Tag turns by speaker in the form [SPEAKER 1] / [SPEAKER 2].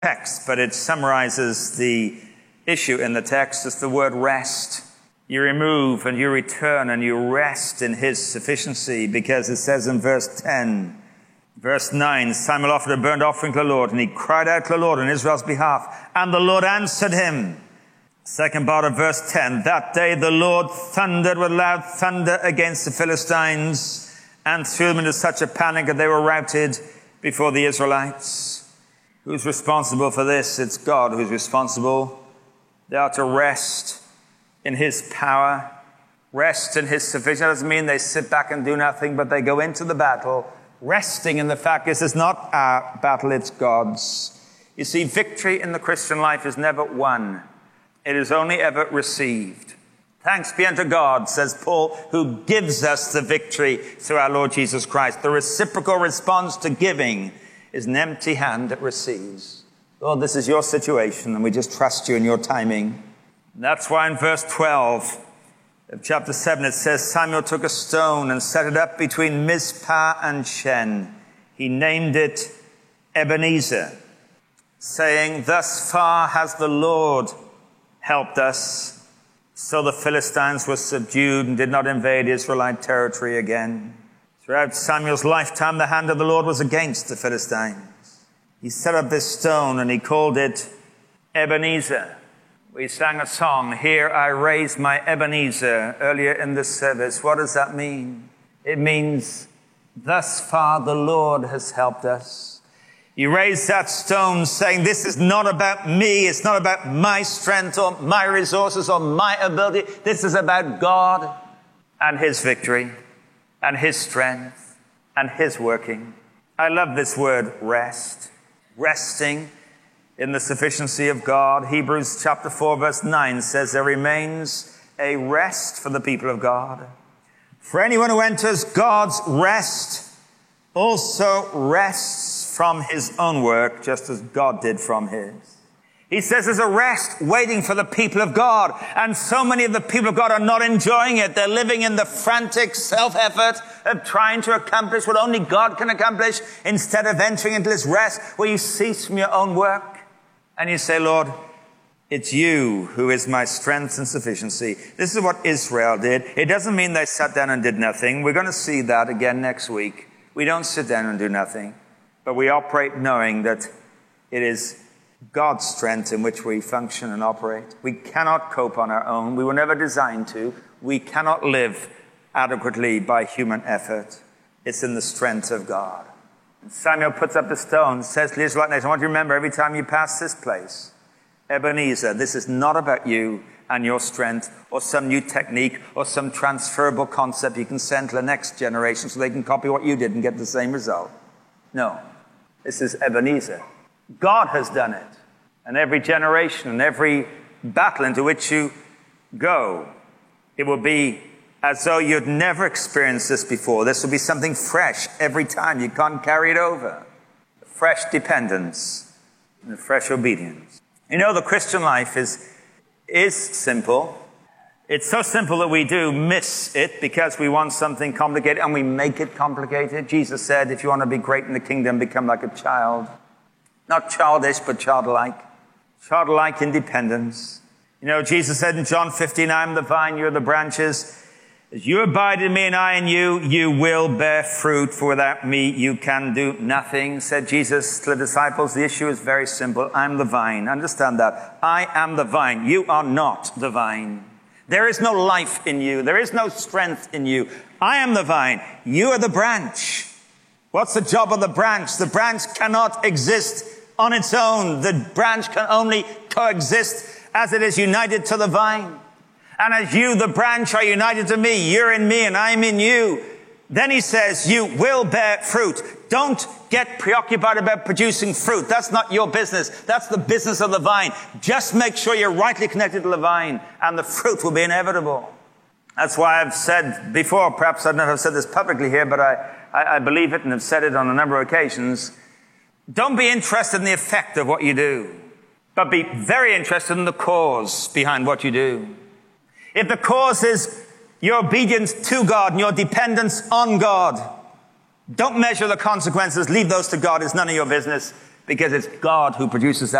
[SPEAKER 1] text, but it summarizes the issue in the text. It's the word rest. You remove and you return and you rest in his sufficiency, because it says in verse 10, verse 9, Samuel offered a burnt offering to the Lord, and he cried out to the Lord on Israel's behalf, and the Lord answered him. Second part of verse 10, that day the Lord thundered with loud thunder against the Philistines and threw them into such a panic that they were routed before the Israelites. Who's responsible for this? It's God who's responsible. They are to rest in his power, rest in his sufficiency. That doesn't mean they sit back and do nothing, but they go into the battle, resting in the fact this is not our battle, it's God's. You see, victory in the Christian life is never won. It is only ever received. Thanks be unto God, says Paul, who gives us the victory through our Lord Jesus Christ. The reciprocal response to giving is an empty hand that receives. Lord, this is your situation, and we just trust you in your timing. And that's why in verse 12 of chapter 7 it says, Samuel took a stone and set it up between Mizpah and Shen. He named it Ebenezer, saying, thus far has the Lord helped us. So the Philistines were subdued and did not invade Israelite territory again. Throughout Samuel's lifetime, the hand of the Lord was against the Philistines. He set up this stone and he called it Ebenezer. We sang a song, Here I Raise My Ebenezer, earlier in this service. What does that mean? It means, thus far the Lord has helped us. He raised that stone saying, this is not about me. It's not about my strength or my resources or my ability. This is about God and his victory and his strength and his working. I love this word, rest. Resting in the sufficiency of God. Hebrews chapter 4 verse 9 says there remains a rest for the people of God. For anyone who enters God's rest also rests from his own work, just as God did from his. He says there's a rest waiting for the people of God. And so many of the people of God are not enjoying it. They're living in the frantic self-effort of trying to accomplish what only God can accomplish, instead of entering into this rest where you cease from your own work. And you say, Lord, it's you who is my strength and sufficiency. This is what Israel did. It doesn't mean they sat down and did nothing. We're going to see that again next week. We don't sit down and do nothing, but we operate knowing that it is God's strength in which we function and operate. We cannot cope on our own. We were never designed to. We cannot live adequately by human effort. It's in the strength of God. And Samuel puts up the stone, says to the Israelite nation, I want you to remember every time you pass this place, Ebenezer, this is not about you and your strength or some new technique or some transferable concept you can send to the next generation so they can copy what you did and get the same result. No, this is Ebenezer. God has done it. And every generation and every battle into which you go, it will be as though you'd never experienced this before. This will be something fresh every time. You can't carry it over. Fresh dependence and fresh obedience. You know, the Christian life is simple. It's so simple that we do miss it because we want something complicated and we make it complicated. Jesus said, if you want to be great in the kingdom, become like a child. Not childish, but childlike. Childlike independence. You know, Jesus said in John 15, I am the vine, you are the branches. As you abide in me and I in you, you will bear fruit, for without me you can do nothing. Said Jesus to the disciples, the issue is very simple. I'm the vine. Understand that. I am the vine. You are not the vine. There is no life in you. There is no strength in you. I am the vine. You are the branch. What's the job of the branch? The branch cannot exist on its own. The branch can only coexist as it is united to the vine. And as you, the branch, are united to me, you're in me and I'm in you, then he says, you will bear fruit. Don't get preoccupied about producing fruit. That's not your business. That's the business of the vine. Just make sure you're rightly connected to the vine and the fruit will be inevitable. That's why I've said before, perhaps I've never said this publicly here, but I believe it and have said it on a number of occasions. Don't be interested in the effect of what you do, but be very interested in the cause behind what you do. If the cause is your obedience to God and your dependence on God, don't measure the consequences. Leave those to God. It's none of your business. because it's God who produces